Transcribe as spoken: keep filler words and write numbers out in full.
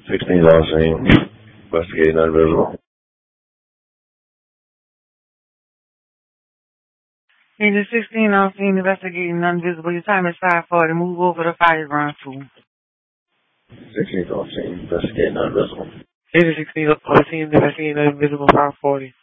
sixteen off scene, investigating invisible. Agent sixteen off scene, investigating invisible. Your time is five forty. Move over to Fireground two. sixteen off scene, investigating invisible. Agent sixteen off scene, investigating invisible, five forty.